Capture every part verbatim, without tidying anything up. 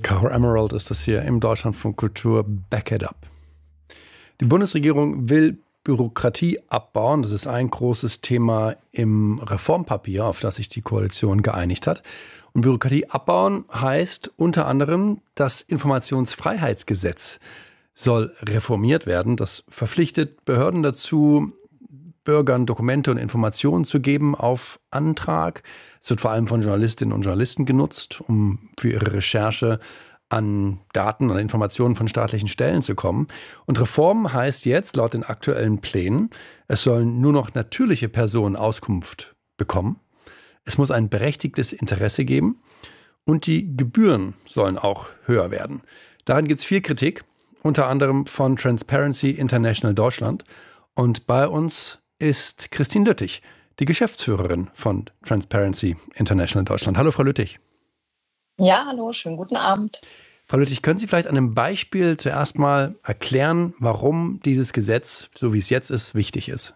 Caro Emerald ist das hier im Deutschlandfunk Kultur Back It Up. Die Bundesregierung will Bürokratie abbauen. Das ist ein großes Thema im Reformpapier, auf das sich die Koalition geeinigt hat. Und Bürokratie abbauen heißt unter anderem, das Informationsfreiheitsgesetz soll reformiert werden. Das verpflichtet Behörden dazu, Bürgern Dokumente und Informationen zu geben auf Antrag. Es wird vor allem von Journalistinnen und Journalisten genutzt, um für ihre Recherche an Daten und Informationen von staatlichen Stellen zu kommen. Und Reform heißt jetzt, laut den aktuellen Plänen, es sollen nur noch natürliche Personen Auskunft bekommen. Es muss ein berechtigtes Interesse geben und die Gebühren sollen auch höher werden. Daran gibt es viel Kritik, unter anderem von Transparency International Deutschland. Und bei uns ist Christine Lüttich, die Geschäftsführerin von Transparency International Deutschland. Hallo, Frau Lüttich. Ja, hallo, schönen guten Abend. Frau Lüttich, können Sie vielleicht an einem Beispiel zuerst mal erklären, warum dieses Gesetz, so wie es jetzt ist, wichtig ist?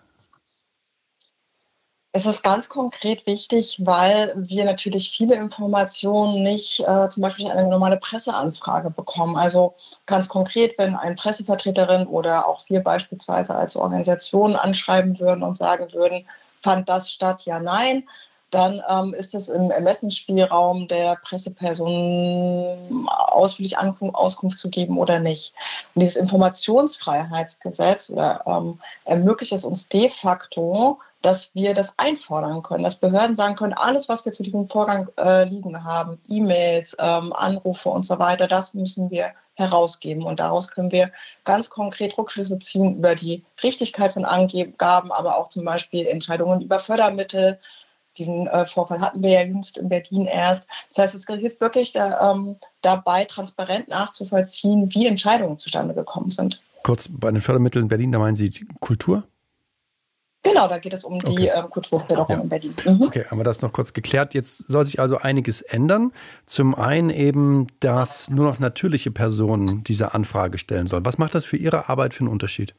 Es ist ganz konkret wichtig, weil wir natürlich viele Informationen nicht äh, zum Beispiel eine normale Presseanfrage bekommen. Also ganz konkret, wenn eine Pressevertreterin oder auch wir beispielsweise als Organisation anschreiben würden und sagen würden, fand das statt, ja, nein, dann ähm, ist es im Ermessensspielraum der Presseperson ausführlich Auskunft zu geben oder nicht. Und dieses Informationsfreiheitsgesetz oder, ähm, ermöglicht es uns de facto, dass wir das einfordern können, dass Behörden sagen können, alles, was wir zu diesem Vorgang äh, liegen haben, E-Mails, ähm, Anrufe und so weiter, das müssen wir herausgeben. Und daraus können wir ganz konkret Rückschlüsse ziehen über die Richtigkeit von Angaben, aber auch zum Beispiel Entscheidungen über Fördermittel. Diesen äh, Vorfall hatten wir ja jüngst in Berlin erst. Das heißt, es hilft wirklich da, ähm, dabei, transparent nachzuvollziehen, wie Entscheidungen zustande gekommen sind. Kurz bei den Fördermitteln in Berlin, da meinen Sie die Kultur? Genau, da geht es um die okay. äh, Kulturförderung ja. in Berlin. Mhm. Okay, haben wir das noch kurz geklärt. Jetzt soll sich also einiges ändern. Zum einen eben, dass nur noch natürliche Personen diese Anfrage stellen sollen. Was macht das für Ihre Arbeit für einen Unterschied?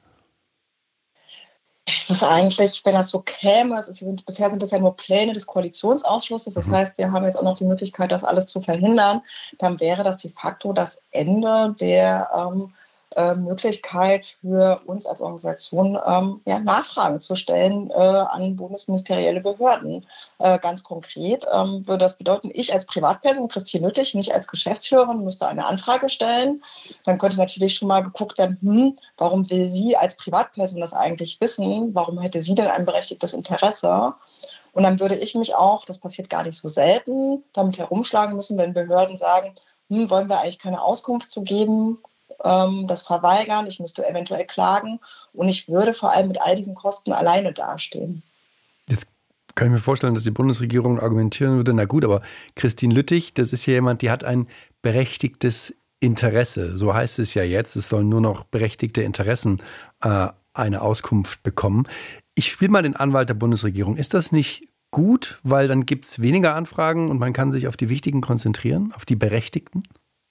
Das ist eigentlich, wenn das so käme, es ist, bisher sind das ja nur Pläne des Koalitionsausschusses, das mhm. heißt, wir haben jetzt auch noch die Möglichkeit, das alles zu verhindern, dann wäre das de facto das Ende der ähm, äh, Möglichkeit für uns als Organisation, ähm, ja, Nachfragen zu stellen äh, an bundesministerielle Behörden. Äh, ganz konkret ähm, würde das bedeuten, ich als Privatperson, Christine Lüttich, nicht als Geschäftsführerin, müsste eine Anfrage stellen. Dann könnte natürlich schon mal geguckt werden, hm, warum will sie als Privatperson das eigentlich wissen? Warum hätte sie denn ein berechtigtes Interesse? Und dann würde ich mich auch, das passiert gar nicht so selten, damit herumschlagen müssen, wenn Behörden sagen, hm, wollen wir eigentlich keine Auskunft zu geben, ähm, das verweigern, ich müsste eventuell klagen und ich würde vor allem mit all diesen Kosten alleine dastehen. Jetzt kann ich mir vorstellen, dass die Bundesregierung argumentieren würde, na gut, aber Christine Lüttich, das ist ja jemand, die hat ein berechtigtes Interesse. So heißt es ja jetzt, es sollen nur noch berechtigte Interessen äh, eine Auskunft bekommen. Ich spiele mal den Anwalt der Bundesregierung. Ist das nicht gut, weil dann gibt es weniger Anfragen und man kann sich auf die wichtigen konzentrieren, auf die Berechtigten?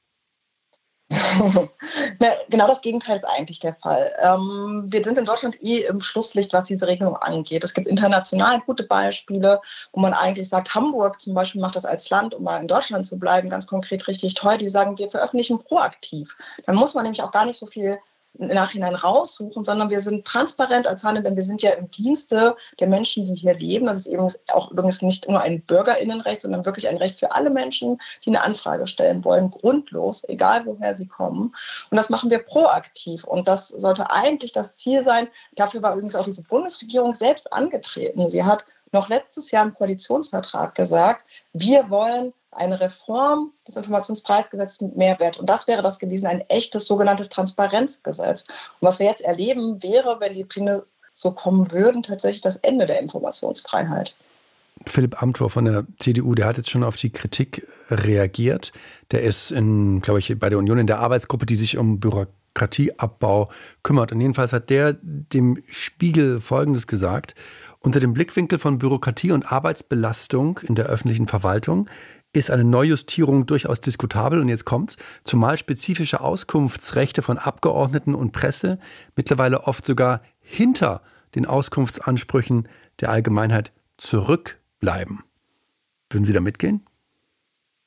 Na, genau das Gegenteil ist eigentlich der Fall. Ähm, wir sind in Deutschland eh im Schlusslicht, was diese Regelung angeht. Es gibt international gute Beispiele, wo man eigentlich sagt, Hamburg zum Beispiel macht das als Land, um mal in Deutschland zu bleiben, ganz konkret richtig toll. Die sagen, wir veröffentlichen proaktiv. Dann muss man nämlich auch gar nicht so viel im Nachhinein raussuchen, sondern wir sind transparent als Handel, denn wir sind ja im Dienste der Menschen, die hier leben. Das ist eben auch übrigens nicht nur ein BürgerInnenrecht, sondern wirklich ein Recht für alle Menschen, die eine Anfrage stellen wollen, grundlos, egal woher sie kommen. Und das machen wir proaktiv. Und das sollte eigentlich das Ziel sein. Dafür war übrigens auch diese Bundesregierung selbst angetreten. Sie hat noch letztes Jahr im Koalitionsvertrag gesagt, wir wollen eine Reform des Informationsfreiheitsgesetzes mit Mehrwert. Und das wäre das gewesen, ein echtes sogenanntes Transparenzgesetz. Und was wir jetzt erleben, wäre, wenn die Pläne so kommen würden, tatsächlich das Ende der Informationsfreiheit. Philipp Amthor von der C D U, der hat jetzt schon auf die Kritik reagiert. Der ist, in, glaube ich, bei der Union in der Arbeitsgruppe, die sich um Bürokratieabbau kümmert. Und jedenfalls hat der dem Spiegel Folgendes gesagt: Unter dem Blickwinkel von Bürokratie und Arbeitsbelastung in der öffentlichen Verwaltung ist eine Neujustierung durchaus diskutabel. Und jetzt kommt's, zumal spezifische Auskunftsrechte von Abgeordneten und Presse mittlerweile oft sogar hinter den Auskunftsansprüchen der Allgemeinheit zurückbleiben. Würden Sie da mitgehen?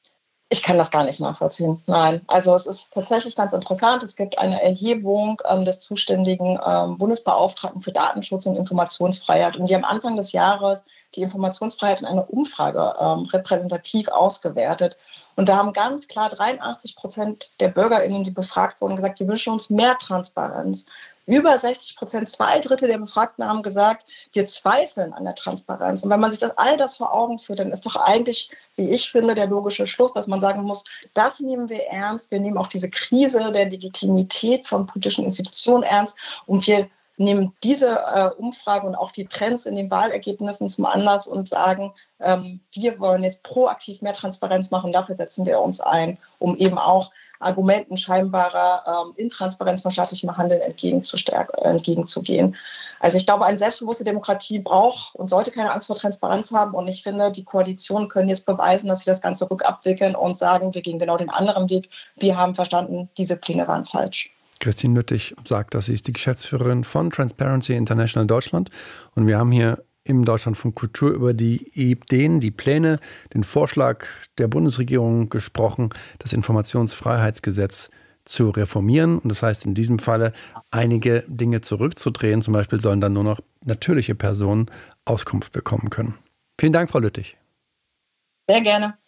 Ich kann das gar nicht nachvollziehen. Nein, also es ist tatsächlich ganz interessant. Es gibt eine Erhebung ähm, des zuständigen ähm, Bundesbeauftragten für Datenschutz und Informationsfreiheit. Und die am Anfang des Jahres die Informationsfreiheit in einer Umfrage ähm, repräsentativ ausgewertet. Und da haben ganz klar dreiundachtzig Prozent der BürgerInnen, die befragt wurden, gesagt, wir wünschen uns mehr Transparenz. Über sechzig Prozent, zwei Drittel der Befragten haben gesagt, wir zweifeln an der Transparenz. Und wenn man sich das all das vor Augen führt, dann ist doch eigentlich, wie ich finde, der logische Schluss, dass man sagen muss, das nehmen wir ernst. Wir nehmen auch diese Krise der Legitimität von politischen Institutionen ernst und wir nehmen diese äh, Umfrage und auch die Trends in den Wahlergebnissen zum Anlass und sagen, ähm, wir wollen jetzt proaktiv mehr Transparenz machen. Dafür setzen wir uns ein, um eben auch Argumenten scheinbarer ähm, Intransparenz von staatlichem Handeln entgegenzugehen. Also ich glaube, eine selbstbewusste Demokratie braucht und sollte keine Angst vor Transparenz haben. Und ich finde, die Koalitionen können jetzt beweisen, dass sie das Ganze rückabwickeln und sagen, wir gehen genau den anderen Weg. Wir haben verstanden, diese Pläne waren falsch. Christine Lüttich sagt, dass sie ist die Geschäftsführerin von Transparency International Deutschland. Und wir haben hier im Deutschlandfunk Kultur über die Ideen, die Pläne, den Vorschlag der Bundesregierung gesprochen, das Informationsfreiheitsgesetz zu reformieren. Und das heißt in diesem Falle, einige Dinge zurückzudrehen. Zum Beispiel sollen dann nur noch natürliche Personen Auskunft bekommen können. Vielen Dank, Frau Lüttich. Sehr gerne.